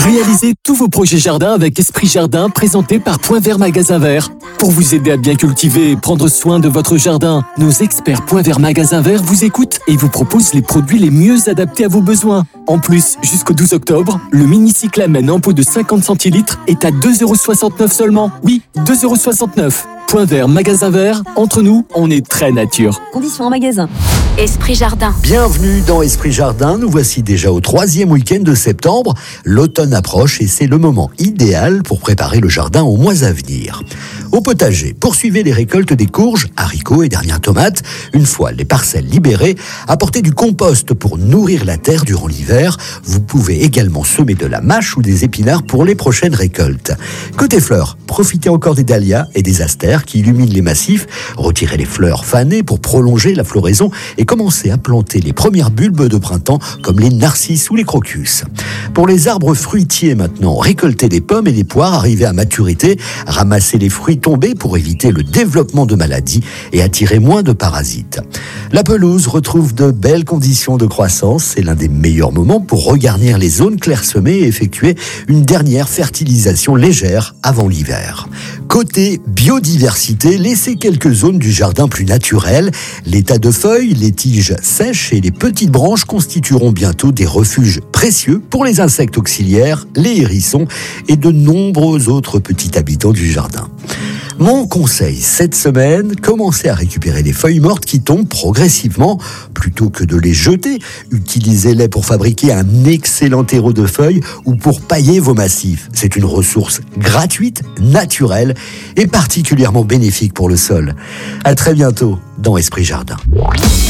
Réalisez tous vos projets jardin avec Esprit Jardin, présenté par Point Vert Magasin Vert. Pour vous aider à bien cultiver et prendre soin de votre jardin, nos experts Point Vert Magasin Vert vous écoutent et vous proposent les produits les mieux adaptés à vos besoins. En plus, jusqu'au 12 octobre, le mini-cyclamen en pot de 50 centilitres est à 2,69€ seulement. Oui, 2,69€. Point Vert Magasin Vert, entre nous, on est très nature. Conditions en magasin. Esprit Jardin. Bienvenue dans Esprit Jardin, nous voici déjà au 3e week-end de septembre. L'automne approche et c'est le moment idéal pour préparer le jardin aux mois à venir. Au potager, poursuivez les récoltes des courges, haricots et dernières tomates. Une fois les parcelles libérées, apportez du compost pour nourrir la terre durant l'hiver. Vous pouvez également semer de la mâche ou des épinards pour les prochaines récoltes. Côté fleurs, profitez encore des dahlias et des astères qui illuminent les massifs. Retirez les fleurs fanées pour prolonger la floraison et commencez à planter les premières bulbes de printemps comme les narcisses ou les crocus. Pour les arbres fruitiers maintenant, récoltez les pommes et les poires arrivées à maturité, ramassez les fruits tombés pour éviter le développement de maladies et attirer moins de parasites. La pelouse retrouve de belles conditions de croissance, c'est l'un des meilleurs moments pour regarnir les zones clairsemées et effectuer une dernière fertilisation légère avant l'hiver. Côté biodiversité, laissez quelques zones du jardin plus naturelles. Les tas de feuilles, les tiges sèches et les petites branches constitueront bientôt des refuges précieux pour les insectes auxiliaires, les hérissons et de nombreux autres petits habitants du jardin. Mon conseil cette semaine, commencez à récupérer les feuilles mortes qui tombent progressivement. Plutôt que de les jeter, utilisez-les pour fabriquer un excellent terreau de feuilles ou pour pailler vos massifs. C'est une ressource gratuite, naturelle et particulièrement bénéfique pour le sol. À très bientôt dans Esprit Jardin.